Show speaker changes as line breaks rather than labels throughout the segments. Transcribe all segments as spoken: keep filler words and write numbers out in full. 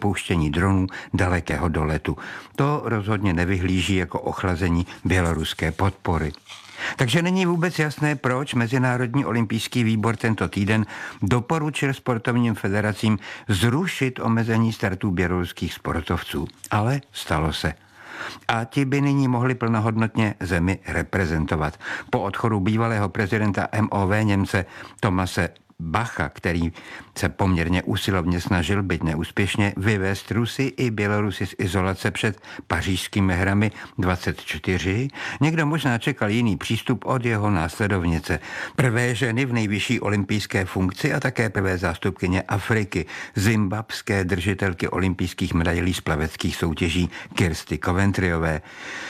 pouštění dronů dalekého doletu. To rozhodně nevyhlíží jako ochlazení běloruské podpory. Takže není vůbec jasné, proč Mezinárodní olympijský výbor tento týden doporučil sportovním federacím zrušit omezení startů běloruských sportovců. Ale stalo se. A ti by nyní mohli plnohodnotně zemi reprezentovat. Po odchodu bývalého prezidenta M O V Němce Tomase Bacha, který se poměrně usilovně snažil, byť neúspěšně, vyvést Rusy i Bělorusy z izolace před pařížskými hrami dvacet čtyři, někdo možná čekal jiný přístup od jeho následovnice. Prvé ženy v nejvyšší olympijské funkci a také prvé zástupkyně Afriky, zimbabské držitelky olympijských medailí z plaveckých soutěží Kirsty Coventryové.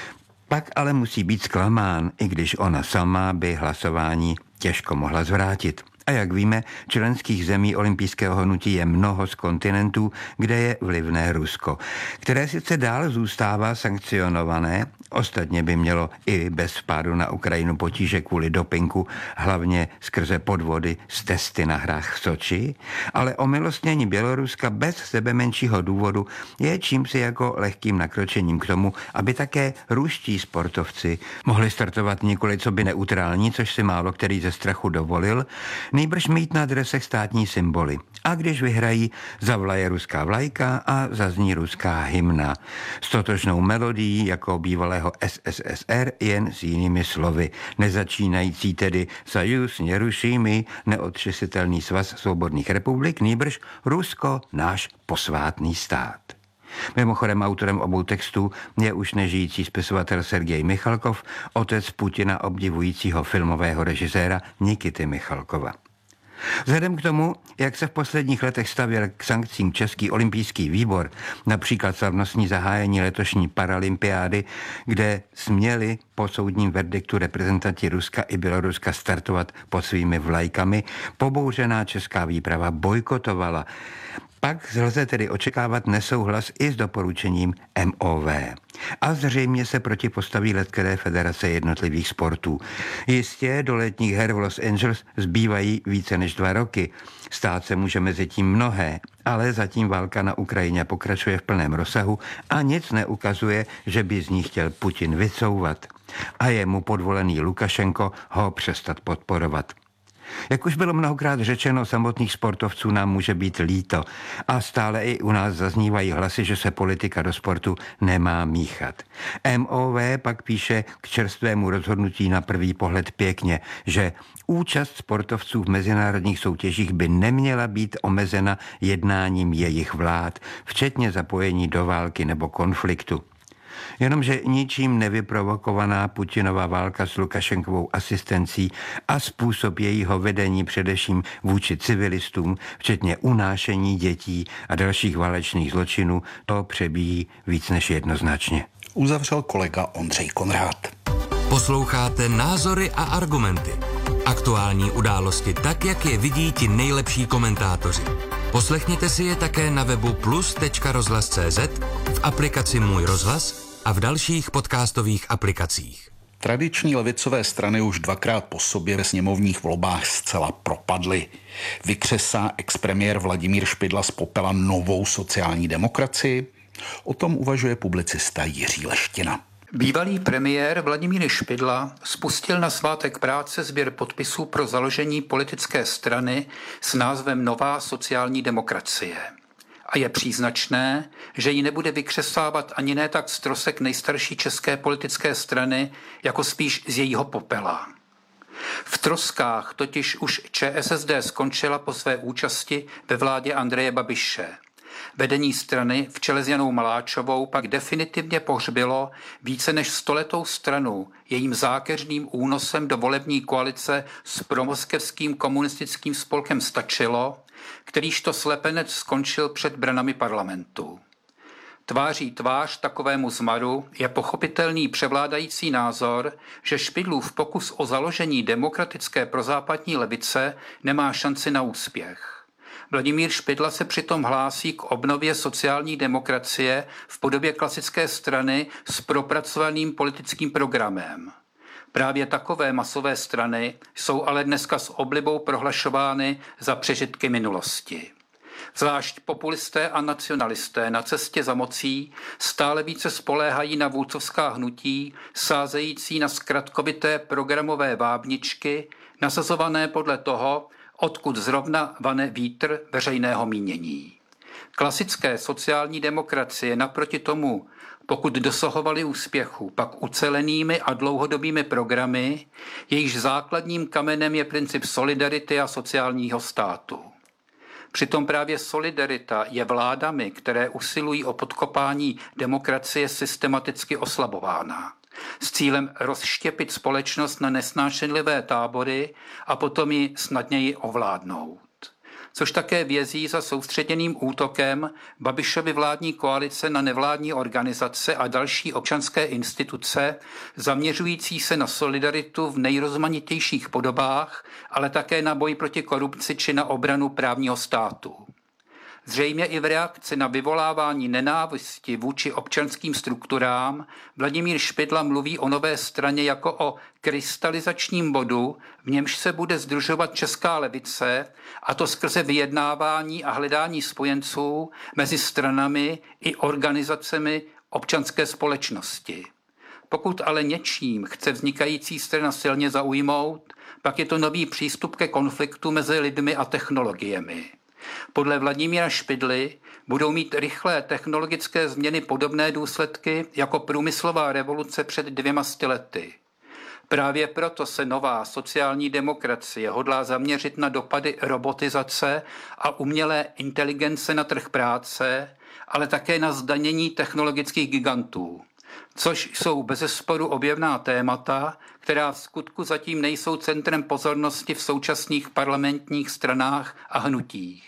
Pak ale musí být zklamán, i když ona sama by hlasování těžko mohla zvrátit. A jak víme, členských zemí olympijského hnutí je mnoho z kontinentů, kde je vlivné Rusko, které sice dál zůstává sankcionované, ostatně by mělo i bez vpádu na Ukrajinu potíže kvůli dopingu, hlavně skrze podvody z testy na hrách v Soči, ale omilostnění Běloruska bez sebe menšího důvodu je čímsi jako lehkým nakročením k tomu, aby také ruští sportovci mohli startovat nikoli co by neutrální, což si málo který ze strachu dovolil, nejbrž mít na dresech státní symboly. A když vyhrají, zavlaje ruská vlajka a zazní ruská hymna. S totožnou melodií jako bývalého S S S R, jen s jinými slovy. Nezačínající tedy Sajus nerušími, neotřesitelný svaz svobodných republik, nýbrž Rusko, náš posvátný stát. Mimochodem autorem obou textů je už nežijící spisovatel Sergej Michalkov, otec Putina obdivujícího filmového režiséra Nikity Michalkova. Vzhledem k tomu, jak se v posledních letech stavěl k sankcím Český olympijský výbor, například slavnostní zahájení letošní paralympiády, kde směli po soudním verdiktu reprezentanti Ruska i Běloruska startovat pod svými vlajkami, pobouřená česká výprava bojkotovala. Pak lze tedy očekávat nesouhlas i s doporučením M O V. A zřejmě se proti postaví letkové federace jednotlivých sportů. Jistě do letních her v Los Angeles zbývají více než dva roky. Stát se může mezi tím mnohé, ale zatím válka na Ukrajině pokračuje v plném rozsahu a nic neukazuje, že by z ní chtěl Putin vycouvat. A je mu podvolený Lukašenko ho přestat podporovat. Jak už bylo mnohokrát řečeno, samotných sportovců nám může být líto a stále i u nás zaznívají hlasy, že se politika do sportu nemá míchat. M O V pak píše k čerstvému rozhodnutí na první pohled pěkně, že účast sportovců v mezinárodních soutěžích by neměla být omezena jednáním jejich vlád, včetně zapojení do války nebo konfliktu. Jenomže ničím nevyprovokovaná Putinova válka s Lukašenkovou asistencí a způsob jejího vedení především vůči civilistům, včetně unášení dětí a dalších válečných zločinů, to přebíjí víc než jednoznačně.
Uzavřel kolega Ondřej Konrád.
Posloucháte Názory a argumenty. Aktuální události tak, jak je vidí ti nejlepší komentátoři. Poslechněte si je také na webu plus tečka rozhlas tečka cé zet, v aplikaci Můj rozhlas a v dalších podcastových aplikacích.
Tradiční levicové strany už dvakrát po sobě ve sněmovních volbách zcela propadly. Vykřesá expremiér Vladimír Špidla z popela novou sociální demokracii? O tom uvažuje publicista Jiří Leština.
Bývalý premiér Vladimír Špidla spustil na svátek práce sběr podpisů pro založení politické strany s názvem Nová sociální demokracie. A je příznačné, že ji nebude vykřesávat ani ne tak strosek nejstarší české politické strany, jako spíš z jejího popela. V troskách totiž už Č S S D skončila po své účasti ve vládě Andreje Babiše. Vedení strany v čele s Janou Maláčovou pak definitivně pohřbilo více než stoletou stranu jejím zákeřným únosem do volební koalice s promoskevským komunistickým spolkem Stačilo, kterýž to slepenec skončil před branami parlamentu. Tváří tvář takovému zmaru je pochopitelný převládající názor, že Špidlův pokus o založení demokratické prozápadní levice nemá šanci na úspěch. Vladimír Špidla se přitom hlásí k obnově sociální demokracie v podobě klasické strany s propracovaným politickým programem. Právě takové masové strany jsou ale dneska s oblibou prohlašovány za přežitky minulosti. Zvlášť populisté a nacionalisté na cestě za mocí stále více spoléhají na vůdcovská hnutí, sázející na zkratkovité programové vábničky, nasazované podle toho, odkud zrovna vane vítr veřejného mínění. Klasické sociální demokracie naproti tomu, pokud dosahovaly úspěchu, pak ucelenými a dlouhodobými programy, jejichž základním kamenem je princip solidarity a sociálního státu. Přitom právě solidarita je vládami, které usilují o podkopání demokracie, systematicky oslabována s cílem rozštěpit společnost na nesnášenlivé tábory a potom ji snadněji ovládnout. Což také vězí za soustředěným útokem Babišovy vládní koalice na nevládní organizace a další občanské instituce, zaměřující se na solidaritu v nejrozmanitějších podobách, ale také na boj proti korupci či na obranu právního státu. Zřejmě i v reakci na vyvolávání nenávisti vůči občanským strukturám Vladimír Špidla mluví o nové straně jako o krystalizačním bodu, v němž se bude sdružovat česká levice, a to skrze vyjednávání a hledání spojenců mezi stranami i organizacemi občanské společnosti. Pokud ale něčím chce vznikající strana silně zaujmout, pak je to nový přístup ke konfliktu mezi lidmi a technologiemi. Podle Vladimíra Špidly budou mít rychlé technologické změny podobné důsledky jako průmyslová revoluce před dvěma sty lety. Právě proto se nová sociální demokracie hodlá zaměřit na dopady robotizace a umělé inteligence na trh práce, ale také na zdanění technologických gigantů, což jsou bezesporu objevná témata, která v skutku zatím nejsou centrem pozornosti v současných parlamentních stranách a hnutích.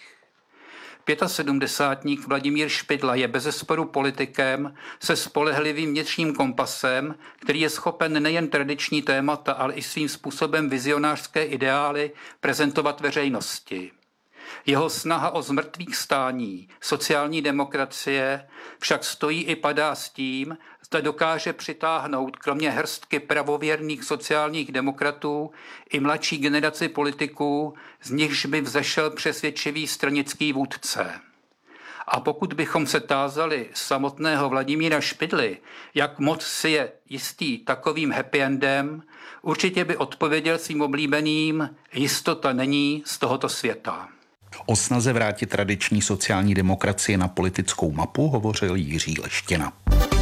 sedmdesátník Vladimír Špidla je bezesporu politikem se spolehlivým vnitřním kompasem, který je schopen nejen tradiční témata, ale i svým způsobem vizionářské ideály prezentovat veřejnosti. Jeho snaha o zmrtvých stání sociální demokracie však stojí i padá s tím, zda dokáže přitáhnout kromě hrstky pravověrných sociálních demokratů i mladší generaci politiků, z nichž by vzešel přesvědčivý stranický vůdce. A pokud bychom se tázali samotného Vladimíra Špidly, jak moc si je jistý takovým happy endem, určitě by odpověděl svým oblíbeným: jistota není z tohoto světa.
O snaze vrátit tradiční sociální demokracii na politickou mapu hovořil Jiří Leštěna.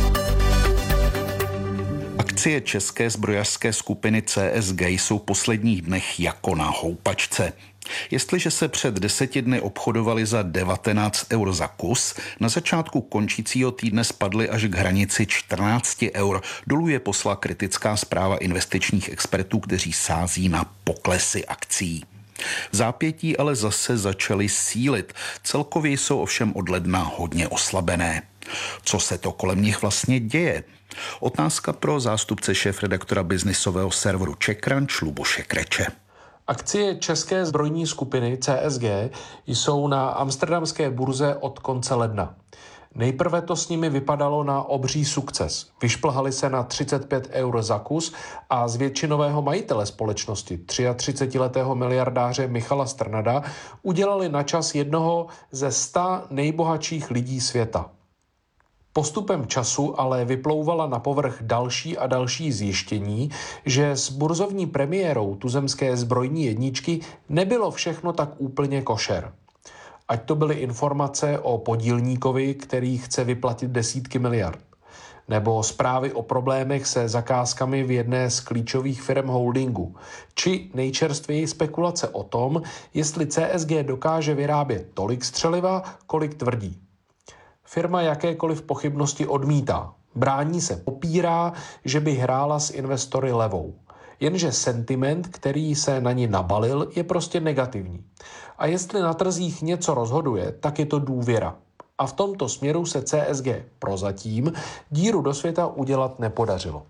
Akcie české zbrojařské skupiny C S G jsou v posledních dnech jako na houpačce. Jestliže se před deseti dny obchodovali za devatenáct eur za kus, na začátku končícího týdne spadly až k hranici čtrnáct eur. Dolů je poslala kritická zpráva investičních expertů, kteří sází na poklesy akcií. V zápětí ale zase začaly sílit. Celkově jsou ovšem od ledna hodně oslabené. Co se to kolem nich vlastně děje? Otázka pro zástupce šéfredaktora biznisového serveru CzechCrunch Luboše Kreče.
Akcie české zbrojní skupiny C S G jsou na amsterdamské burze od konce ledna. Nejprve to s nimi vypadalo na obří sukces. Vyšplhali se na třicet pět eur za kus a z většinového majitele společnosti, třiatřicetiletého miliardáře Michala Strnada, udělali na čas jednoho ze sta nejbohatších lidí světa. Postupem času ale vyplouvala na povrch další a další zjištění, že s burzovní premiérou tuzemské zbrojní jedničky nebylo všechno tak úplně košer. Ať to byly informace o podílníkovi, který chce vyplatit desítky miliard, nebo zprávy o problémech se zakázkami v jedné z klíčových firm holdingu, či nejčerstvěji spekulace o tom, jestli C S G dokáže vyrábět tolik střeliva, kolik tvrdí. Firma jakékoliv pochybnosti odmítá, brání se, popírá, že by hrála s investory levou. Jenže sentiment, který se na ní nabalil, je prostě negativní. A jestli na trzích něco rozhoduje, tak je to důvěra. A v tomto směru se C S G prozatím díru do světa udělat nepodařilo.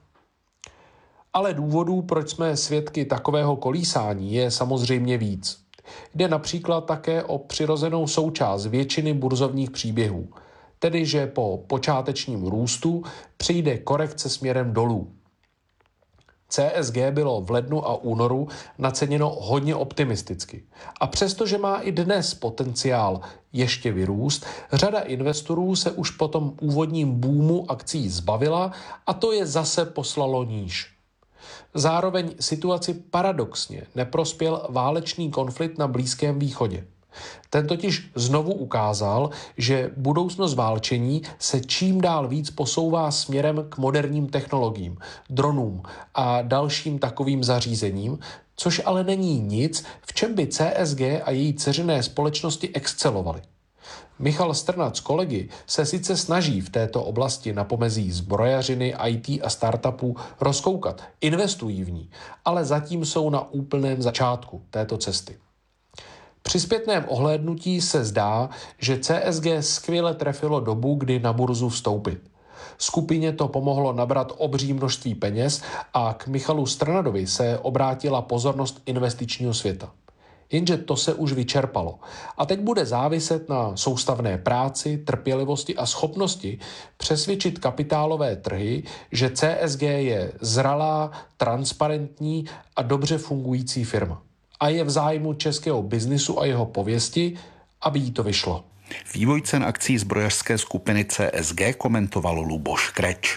Ale důvodů, proč jsme svědky takového kolísání, je samozřejmě víc. Jde například také o přirozenou součást většiny burzovních příběhů, tedy že po počátečním růstu přijde korekce směrem dolů. C S G bylo v lednu a únoru naceněno hodně optimisticky. A přestože má i dnes potenciál ještě vyrůst, řada investorů se už po tom úvodním boomu akcí zbavila a to je zase poslalo níž. Zároveň situaci paradoxně neprospěl válečný konflikt na Blízkém východě. Ten totiž znovu ukázal, že budoucnost válčení se čím dál víc posouvá směrem k moderním technologiím, dronům a dalším takovým zařízením, což ale není nic, v čem by C S G a její dceřiné společnosti excelovaly. Michal Strnad s kolegy se sice snaží v této oblasti na pomezí zbrojařiny, í té a startupů rozkoukat, investují v ní, ale zatím jsou na úplném začátku této cesty. Při zpětném ohlédnutí se zdá, že C S G skvěle trefilo dobu, kdy na burzu vstoupit. Skupině to pomohlo nabrat obří množství peněz a k Michalu Strnadovi se obrátila pozornost investičního světa. Jenže to se už vyčerpalo a teď bude záviset na soustavné práci, trpělivosti a schopnosti přesvědčit kapitálové trhy, že C S G je zralá, transparentní a dobře fungující firma. A je v zájmu českého biznisu a jeho pověsti, aby jí to vyšlo.
Vývoj cen akcí zbrojařské skupiny C S G komentoval Luboš Kreč.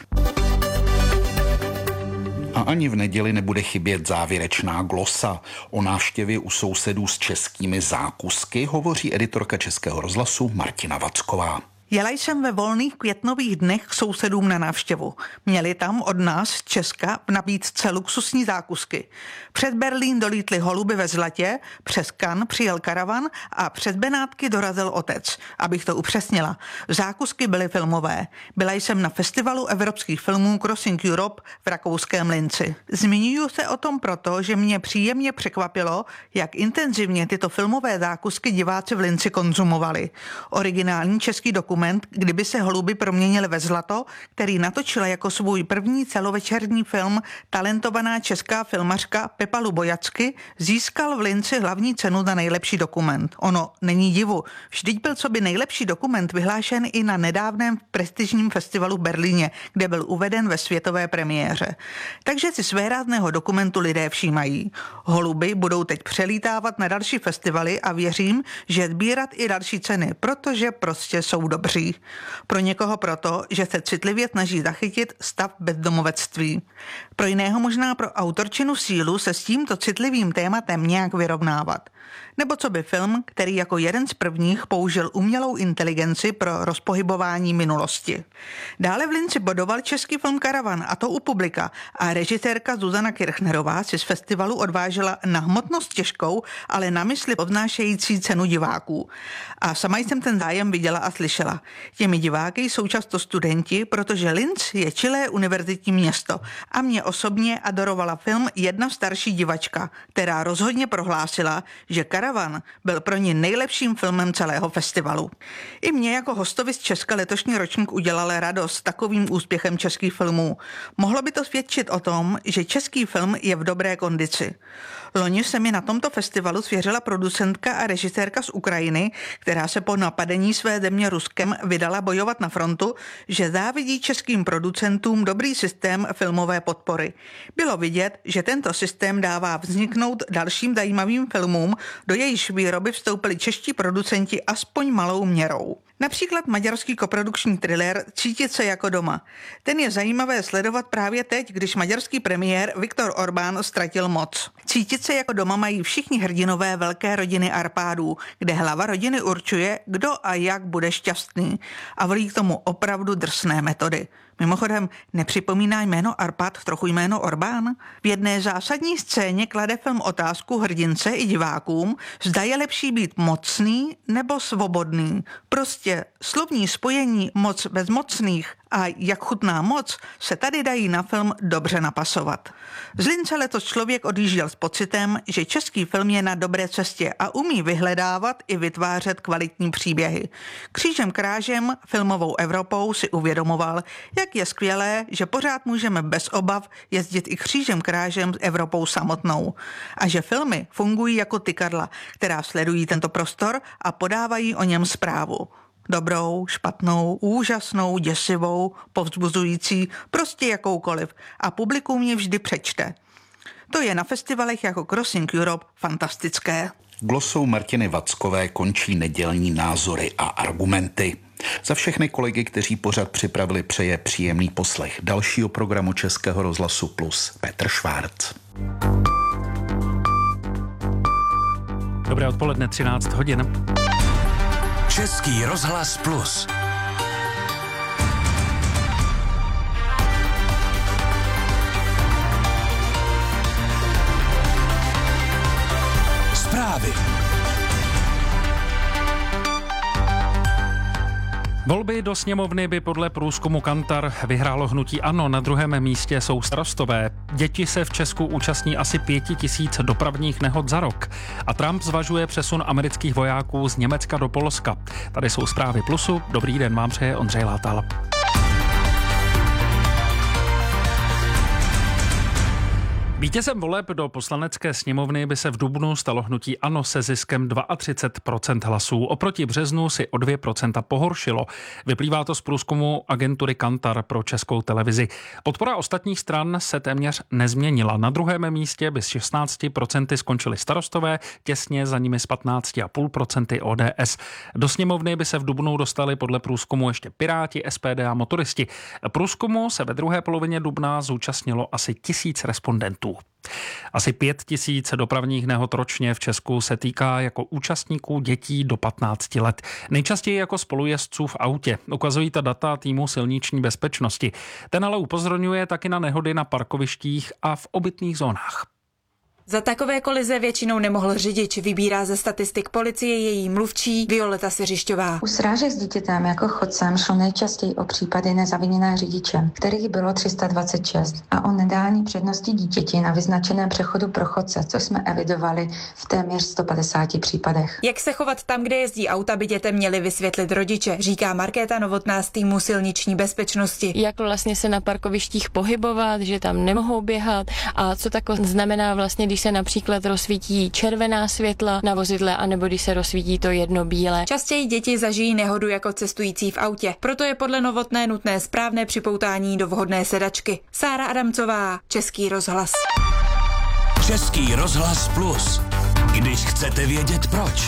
A ani v neděli nebude chybět závěrečná glosa. O návštěvě u sousedů s českými zákusky hovoří editorka Českého rozhlasu Martina Vacková.
Jela jsem ve volných květnových dnech k sousedům na návštěvu. Měli tam od nás z Česka v nabídce luxusní zákusky. Před Berlín dolítly holuby ve zlatě, přes Cannes přijel karavan a před Benátky dorazil otec. Abych to upřesnila. Zákusky byly filmové. Byla jsem na festivalu evropských filmů Crossing Europe v rakouském Linci. Zmiňuji se o tom proto, že mě příjemně překvapilo, jak intenzivně tyto filmové zákusky diváci v Linci konzumovali. Originální český dokument, kdyby se holuby proměnily ve zlato, který natočila jako svůj první celovečerní film talentovaná česká filmařka Pepa Lubojacky, získal v Linci hlavní cenu za nejlepší dokument. Ono není divu, vždyť byl coby nejlepší dokument vyhlášen i na nedávném prestižním festivalu v Berlíně, kde byl uveden ve světové premiéře. Takže si svérázného dokumentu lidé všímají. Holuby budou teď přelítávat na další festivaly a věřím, že sbírat i další ceny, protože prostě jsou dobří. Pro někoho proto, že se citlivě snaží zachytit stav bezdomovectví. Pro jiného možná pro autorčinu sílu se s tímto citlivým tématem nějak vyrovnávat. Nebo co by film, který jako jeden z prvních použil umělou inteligenci pro rozpohybování minulosti. Dále v Linci bodoval český film Karavan, a to u publika, a režisérka Zuzana Kirchnerová si z festivalu odvážela na hmotnost těžkou, ale na mysli povznášející cenu diváků. A sama jsem ten zájem viděla a slyšela. Těmi diváky jsou často studenti, protože Linz je čilé univerzitní město a mě osobně adorovala film jedna starší divačka, která rozhodně prohlásila, že Karavan byl pro ní nejlepším filmem celého festivalu. I mě jako hostovi z Česka letošní ročník udělal radost takovým úspěchem českých filmů. Mohlo by to svědčit o tom, že český film je v dobré kondici. Loni se mi na tomto festivalu svěřila producentka a režisérka z Ukrajiny, která se po napadení své země Ruskem vydala bojovat na frontu, že závidí českým producentům dobrý systém filmové podpory. Bylo vidět, že tento systém dává vzniknout dalším zajímavým filmům, do jejíž výroby vstoupili čeští producenti aspoň malou měrou. Například maďarský koprodukční thriller Cítit se jako doma. Ten je zajímavé sledovat právě teď, když maďarský premiér Viktor Orbán ztratil moc. Cítit se jako doma mají všichni hrdinové velké rodiny Arpádů, kde hlava rodiny určuje, kdo a jak bude šťastný. A volí k tomu opravdu drsné metody. Mimochodem, nepřipomíná jméno Arpád trochu jméno Orbán? V jedné zásadní scéně klade film otázku hrdince i divákům, zda je lepší být mocný nebo svobodný. Prostě slovní spojení moc bezmocných a jak chutná moc se tady dají na film dobře napasovat. Z Lince letos člověk odjížděl s pocitem, že český film je na dobré cestě a umí vyhledávat i vytvářet kvalitní příběhy. Křížem krážem filmovou Evropou si uvědomoval, jak je skvělé, že pořád můžeme bez obav jezdit i křížem krážem s Evropou samotnou. A že filmy fungují jako tykadla, která sledují tento prostor a podávají o něm zprávu. Dobrou, špatnou, úžasnou, děsivou, povzbuzující, prostě jakoukoliv. A publikum ji vždy přečte. To je na festivalech jako Crossing Europe fantastické.
Glosou Martiny Vackové končí nedělní názory a argumenty. Za všechny kolegy, kteří pořad připravili, přeje příjemný poslech dalšího programu Českého rozhlasu Plus Petr Švárc.
Dobré odpoledne, třináct hodin.
Český rozhlas Plus. Zprávy.
Volby do sněmovny by podle průzkumu Kantar vyhrálo hnutí ANO, na druhém místě jsou Starostové. Děti se v Česku účastní asi pěti tisíc dopravních nehod za rok. A Trump zvažuje přesun amerických vojáků z Německa do Polska. Tady jsou zprávy Plusu. Dobrý den, vám přeje Ondřej Látal. Vítězem voleb do poslanecké sněmovny by se v dubnu stalo hnutí ANO se ziskem třicet dva procent hlasů. Oproti březnu si o dvě procenta pohoršilo. Vyplývá to z průzkumu agentury Kantar pro Českou televizi. Podpora ostatních stran se téměř nezměnila. Na druhém místě by s šestnácti procenty skončili Starostové, těsně za nimi s patnácti celá pět procenta O D S. Do sněmovny by se v dubnu dostali podle průzkumu ještě Piráti, S P D a motoristi. Průzkumu se ve druhé polovině dubna zúčastnilo asi tisíc respondentů. Asi pět tisíc dopravních nehod ročně v Česku se týká jako účastníků dětí do patnácti let. Nejčastěji jako spolujezdců v autě. Ukazují ta data týmu silniční bezpečnosti. Ten ale upozorňuje taky na nehody na parkovištích a v obytných zónách.
Za takové kolize většinou nemohl řidič, vybírá ze statistik policie její mluvčí Violeta Seřišťová.
U srážek s dítětem jako chodcem šlo nejčastěji o případy nezaviněné řidiče, kterých bylo tři sta dvacet šest, a o nedání přednosti dítěti na vyznačeném přechodu pro chodce, co jsme evidovali v téměř sto padesáti případech.
Jak se chovat tam, kde jezdí auta, by dětem měli vysvětlit rodiče, říká Markéta Novotná z týmu silniční bezpečnosti.
Jak vlastně se na parkovištích pohybovat, že tam nemohou běhat a co tak znamená vlastně, když se například rozsvítí červená světla na vozidle, anebo když se rozsvítí to jedno bílé.
Častěji děti zažijí nehodu jako cestující v autě. Proto je podle Novotné nutné správné připoutání do vhodné sedačky. Sára Adamcová, Český rozhlas.
Český rozhlas Plus. Když chcete vědět proč.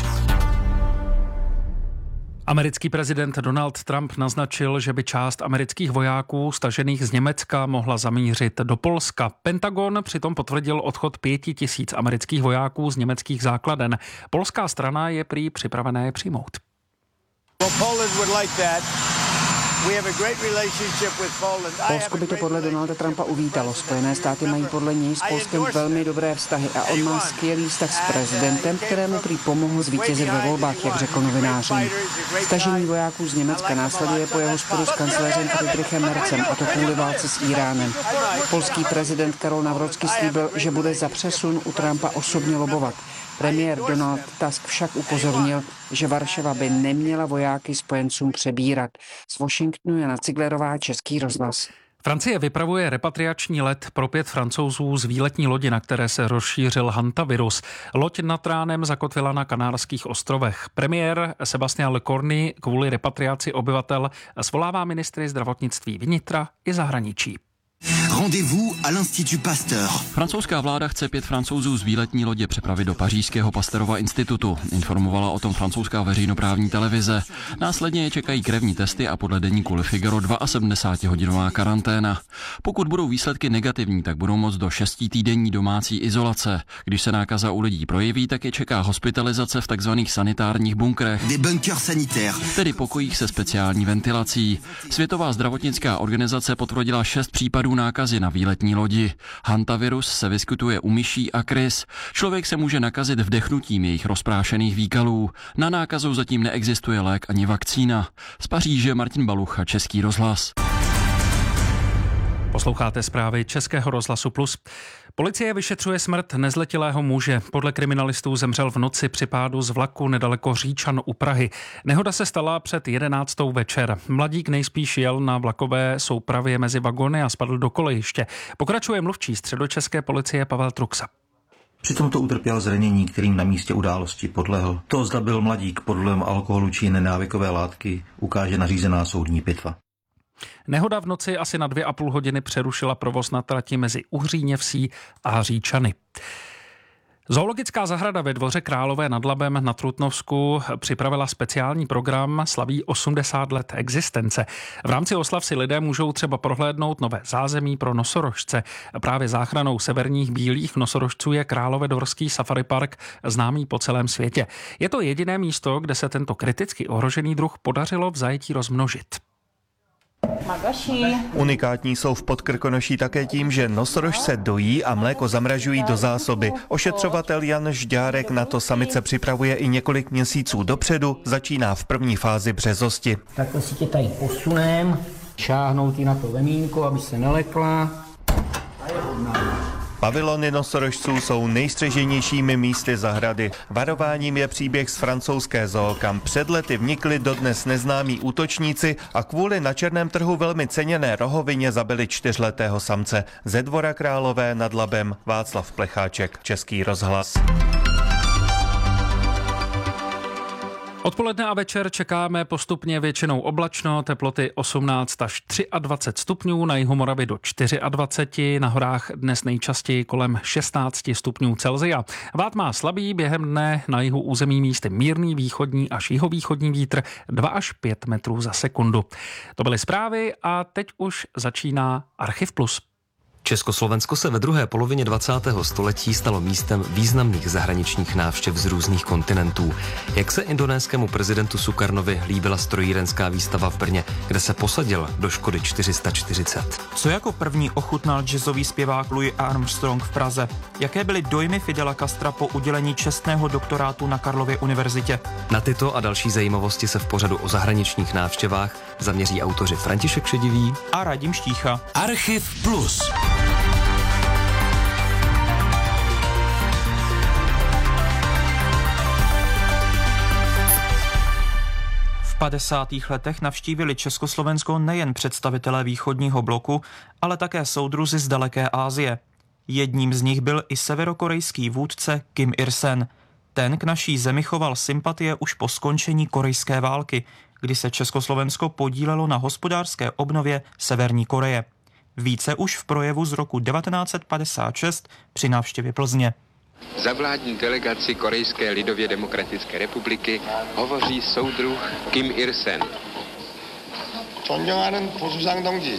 Americký prezident Donald Trump naznačil, že by část amerických vojáků stažených z Německa mohla zamířit do Polska. Pentagon přitom potvrdil odchod pěti tisíc amerických vojáků z německých základen. Polská strana je prý připravená je přijmout.
Polsko by to podle Donalda Trumpa uvítalo. Spojené státy mají podle něj s Polskem velmi dobré vztahy a on má skvělý vztah s prezidentem, kterému prý pomohl zvítězit ve volbách, jak řekl novinářům. Stažení vojáků z Německa následuje po jeho sporu s kancléřem Friedrichem Merzem, a to kvůli válce s Íránem. Polský prezident Karol Nawrocki slíbil, že bude za přesun u Trumpa osobně lobovat. Premiér Donald Tusk však upozornil, že Varšava by neměla vojáky spojencům přebírat. Z Washingtonu Jana Ciglerová, Český rozhlas.
Francie vypravuje repatriační let pro pět Francouzů z výletní lodi, na které se rozšířil hantavirus. Loď nad ránem zakotvila na Kanárských ostrovech. Premiér Sébastien Lecornu kvůli repatriaci obyvatel svolává ministry zdravotnictví vnitra i zahraničí.
Rendez-vous à l'Institut Pasteur.
Francouzská vláda chce pět Francouzů z výletní lodě přepravit do pařížského Pasteurova institutu. Informovala o tom francouzská veřejnoprávní televize. Následně je čekají krevní testy a podle deníku Le Figaro sedmdesátihodinová karanténa. Pokud budou výsledky negativní, tak budou moct do šestitýdenní domácí izolace. Když se nákaza u lidí projeví, tak je čeká hospitalizace v takzvaných sanitárních bunkrech.
Des bunkers sanitaires.
Tedy pokojích se speciální ventilací. Světová zdravotnická organizace potvrdila šest případů nákazy na výletní lodi. Hantavirus se vyskytuje u myší a krys. Člověk se může nakazit vdechnutím jejich rozprášených výkalů. Na nákazu zatím neexistuje lék ani vakcína. Z Paříže Martin Balucha, Český rozhlas.
Posloucháte zprávy Českého rozhlasu Plus. Policie vyšetřuje smrt nezletilého muže. Podle kriminalistů zemřel v noci při pádu z vlaku nedaleko Říčan u Prahy. Nehoda se stala před jedenáctou večer. Mladík nejspíš jel na vlakové soupravě mezi vagony a spadl do kolejiště. Pokračuje mluvčí středočeské policie Pavel Truxa.
Při tomto utrpěl zranění, kterým na místě události podlehl. To, zda byl mladík pod vlivem alkoholu či jiné návykové látky, ukáže nařízená soudní pitva.
Nehoda v noci asi na dvě a půl hodiny přerušila provoz na trati mezi Uhříněvsí a Říčany. Zoologická zahrada ve Dvoře Králové nad Labem na Trutnovsku připravila speciální program slaví osmdesát let existence. V rámci oslav si lidé můžou třeba prohlédnout nové zázemí pro nosorožce. Právě záchranou severních bílých nosorožců je Královédvorský safari park, známý po celém světě. Je to jediné místo, kde se tento kriticky ohrožený druh podařilo v zajetí rozmnožit.
Unikátní jsou v Podkrkonoší také tím, že nosorožce dojí a mléko zamražují do zásoby. Ošetřovatel Jan Žďárek na to samice připravuje i několik měsíců dopředu, začíná v první fázi březosti.
Takhle si tě tady posunem, šáhnout jí na to vemínko, aby se nelekla.
Pavilony nosorožců jsou nejstřeženějšími místy zahrady. Varováním je příběh z francouzské zoo, kam před lety vnikli dodnes neznámí útočníci a kvůli na černém trhu velmi ceněné rohovině zabili čtyřletého samce. Ze Dvora Králové nad Labem Václav Plecháček, Český rozhlas.
Odpoledne a večer čekáme postupně většinou oblačno, teploty osmnáct až dvacet tři stupňů, na jihu Moravy do dvacet čtyři, na horách dnes nejčastěji kolem šestnáct stupňů Celsia. Vát má slabý, během dne na jihu území místy mírný východní až jihovýchodní vítr dva až pět metrů za sekundu. To byly zprávy a teď už začíná Archiv Plus.
Československo se ve druhé polovině dvacátého století stalo místem významných zahraničních návštěv z různých kontinentů. Jak se indonéskému prezidentu Sukarnovi líbila strojírenská výstava v Brně, kde se posadil do Škody čtyři sta čtyřicet.
Co jako první ochutnal jazzový zpěvák Louis Armstrong v Praze? Jaké byly dojmy Fidela Castra po udělení čestného doktorátu na Karlově univerzitě?
Na tyto a další zajímavosti se v pořadu o zahraničních návštěvách zaměří autoři František Šedivý
a Radim Štícha.
Archiv Plus.
V padesátých letech navštívili Československo nejen představitelé východního bloku, ale také soudruzi z daleké Asie. Jedním z nich byl i severokorejský vůdce Kim Il-sen. Ten k naší zemi choval sympatie už po skončení korejské války, kdy se Československo podílelo na hospodářské obnově Severní Koreje. Více už v projevu z roku devatenáct set padesát šest při návštěvě Plzně.
Za vládní delegaci Korejské lidově demokratické republiky hovoří soudruh Kim Il-sen.
존경하는 보수상 동지,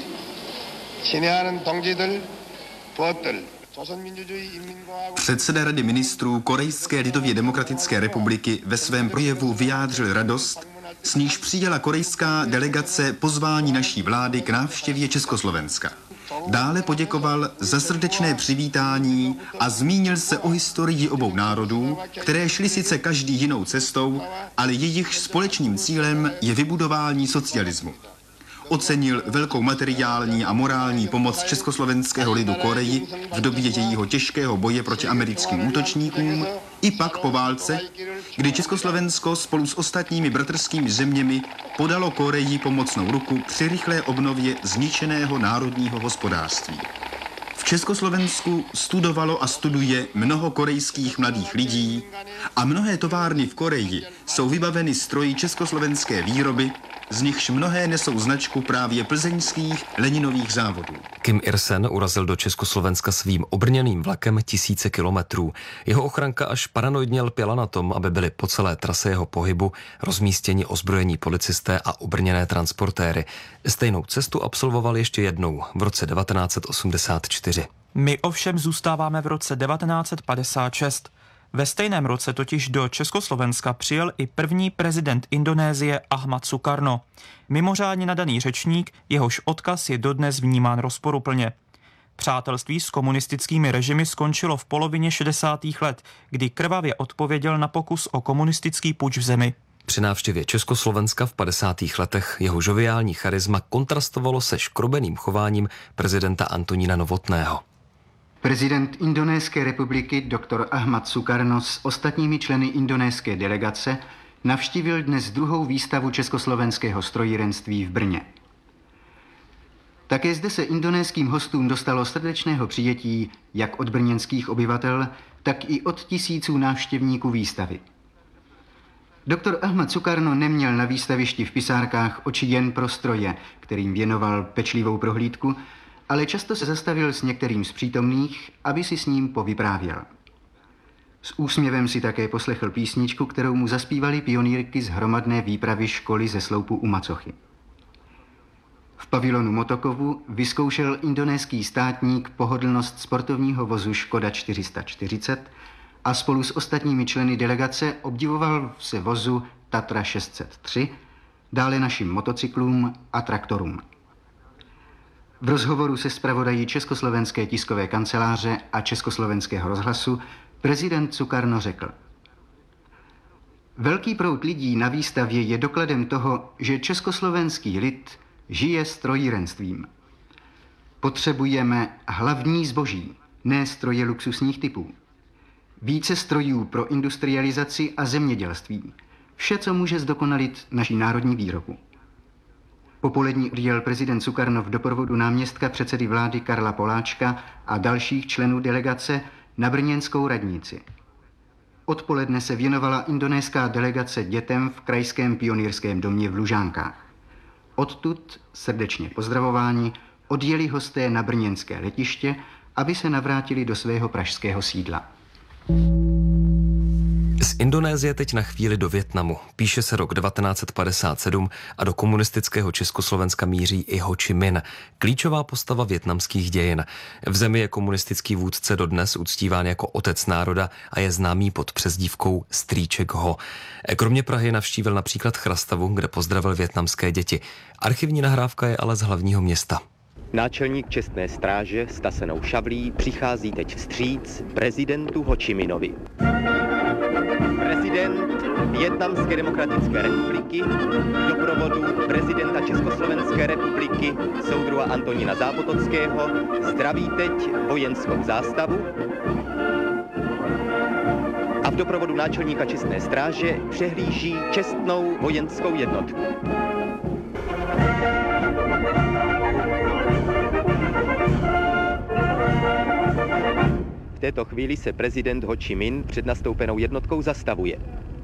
친애하는 동지들, 부하들, 조선민주주의 인민공화국.
Předseda Rady ministrů Korejské lidově demokratické republiky ve svém projevu vyjádřil radost, s níž přijala korejská delegace pozvání naší vlády k návštěvě Československa. Dále poděkoval za srdečné přivítání a zmínil se o historii obou národů, které šly sice každý jinou cestou, ale jejich společným cílem je vybudování socialismu. Ocenil velkou materiální a morální pomoc československého lidu Koreji v době jejího těžkého boje proti americkým útočníkům i pak po válce, kdy Československo spolu s ostatními bratrskými zeměmi podalo Koreji pomocnou ruku při rychlé obnově zničeného národního hospodářství. V Československu studovalo a studuje mnoho korejských mladých lidí a mnohé továrny v Koreji jsou vybaveny stroji československé výroby, z nichž mnohé nesou značku právě plzeňských Leninových závodů.
Kim Il-sen urazil do Československa svým obrněným vlakem tisíce kilometrů. Jeho ochranka až paranoidně lpěla na tom, aby byly po celé trase jeho pohybu rozmístěni ozbrojení policisté a obrněné transportéry. Stejnou cestu absolvoval ještě jednou v roce devatenáct set osmdesát čtyři.
My ovšem zůstáváme v roce devatenáct set padesát šest. Ve stejném roce totiž do Československa přijel i první prezident Indonésie Ahmad Sukarno. Mimořádně nadaný řečník, jehož odkaz je dodnes vnímán rozporuplně. Přátelství s komunistickými režimy skončilo v polovině šedesátých let, kdy krvavě odpověděl na pokus o komunistický puč v zemi.
Při návštěvě Československa v padesátých letech jeho žoviální charisma kontrastovalo se škrobeným chováním prezidenta Antonína Novotného.
Prezident Indonéské republiky doktor Ahmad Sukarno s ostatními členy indonéské delegace navštívil dnes druhou výstavu československého strojírenství v Brně. Také zde se indonéským hostům dostalo srdečného přijetí jak od brněnských obyvatel, tak i od tisíců návštěvníků výstavy. Doktor Ahmad Sukarno neměl na výstavišti v pisárkách oči jen pro stroje, kterým věnoval pečlivou prohlídku, ale často se zastavil s některým z přítomných, aby si s ním povyprávěl. S úsměvem si také poslechl písničku, kterou mu zaspívali pionýrky z hromadné výpravy školy ze sloupu u Macochy. V pavilonu Motokovu vyzkoušel indonéský státník pohodlnost sportovního vozu Škoda čtyři sta čtyřicet a spolu s ostatními členy delegace obdivoval se vozu Tatra šest set tři, dále našim motocyklům a traktorům. V rozhovoru se zpravodají Československé tiskové kanceláře a Československého rozhlasu prezident Sukarno řekl: Velký proud lidí na výstavě je dokladem toho, že československý lid žije strojírenstvím. Potřebujeme hlavní zboží, ne stroje luxusních typů. Více strojů pro industrializaci a zemědělství. Vše, co může zdokonalit naší národní výrobu. Popolední odjel prezident Sukarno v doprovodu náměstka předsedy vlády Karla Poláčka a dalších členů delegace na brněnskou radnici. Odpoledne se věnovala indonéská delegace dětem v krajském pionýrském domě v Lužánkách. Odtud, srdečně pozdravováni, odjeli hosté na brněnské letiště, aby se navrátili do svého pražského sídla.
Z Indonésie teď na chvíli do Vietnamu. Píše se rok devatenáct set padesát sedm a do komunistického Československa míří i Ho Chi Minh, klíčová postava vietnamských dějin. V zemi je komunistický vůdce dodnes uctíván jako otec národa a je známý pod přezdívkou Strýček Ho. Kromě Prahy navštívil například Chrastavu, kde pozdravil vietnamské děti. Archivní nahrávka je ale z hlavního města.
Náčelník čestné stráže s tasenou šablí přichází teď vstříc prezidentu Ho Chi Minhovi. Prezident Vietnamské demokratické republiky v doprovodu prezidenta Československé republiky soudruha Antonína Zápotockého zdraví teď vojenskou zástavu a v doprovodu náčelníka čestné stráže přehlíží čestnou vojenskou jednotku. V této chvíli se prezident Ho Chi Minh před nastoupenou jednotkou zastavuje.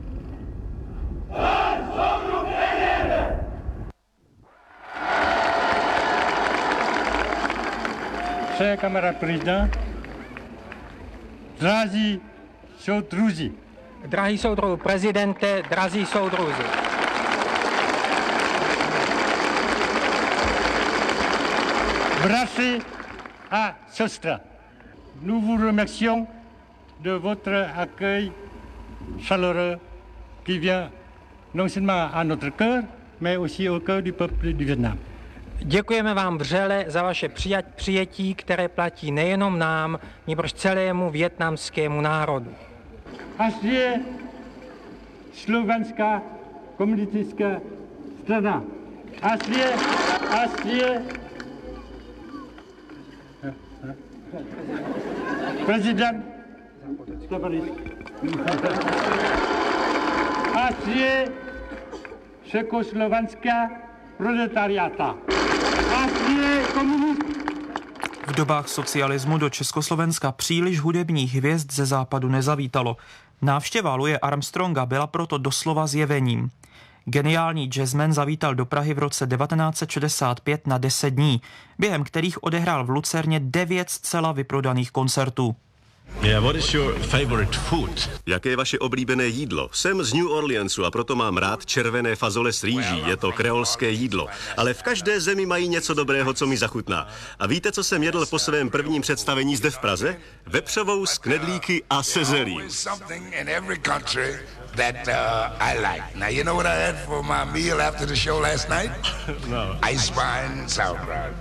Saya kamarád prezident, drazí soudruzi.
Drahý soudruhu prezidente, drazí soudruzi.
Bratři a sestra. Nous vous remercions de votre accueil chaleureux qui vient non seulement à notre cœur, mais aussi au cœur du peuple du Vietnam.
Děkujeme vám vřele za vaše přijetí, které platí nejenom nám, nýbrž celému vietnamskému národu.
Až je Slovenská komunistická strana. Až je, až je prezident až je Československá proletariáta. Až je komunist.
V dobách socialismu do Československa příliš hudebních hvězd ze západu nezavítalo. Návštěva Louise Armstronga byla proto doslova zjevením. Geniální jazzman zavítal do Prahy v roce devatenáct set šedesát pět na deset dní, během kterých odehrál v Lucerně devět zcela vyprodaných koncertů.
Yeah, what is your favorite food? Jaké je vaše oblíbené jídlo? Jsem z New Orleansu a proto mám rád červené fazole s rýží. Je to kreolské jídlo. Ale v každé zemi mají něco dobrého, co mi zachutná. A víte, co jsem jedl po svém prvním představení zde v Praze? Vepřovou s knedlíky a se zelím.
That uh, I like. Now, you know what I had for my meal after the show last night?
No.
Ice wine sauerkraut.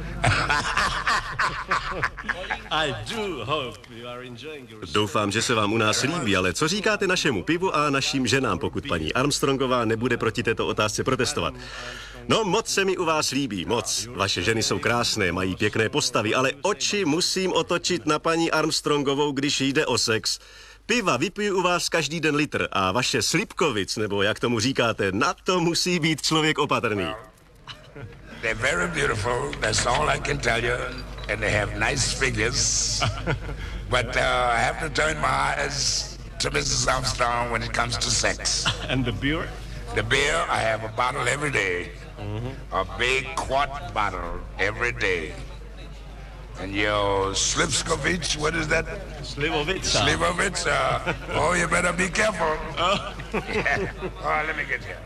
I do hope you are enjoying your... Doufám, že se vám u nás líbí, ale co říkáte našemu pivu a našim ženám, pokud paní Armstrongová nebude proti této otázce protestovat? No, moc se mi u vás líbí, moc. Vaše ženy jsou krásné, mají pěkné postavy, ale oči musím otočit na paní Armstrongovou, když jde o sex. Piva vypiju u vás každý den litr a vaše slipkovic, nebo jak tomu říkáte, na to musí být člověk opatrný.
They're very beautiful, that's all I can tell you, and they have nice figures, but uh, I have to turn my eyes to Missus Armstrong when it comes to sex.
And the beer?
The beer, I have a bottle every day.
Mm-hmm.
A big quart bottle every day. And your Slivskovich, what is that?
Slivovica.
Slivovica. Oh, you better be careful.
Oh.
Yeah. Oh, let me get here.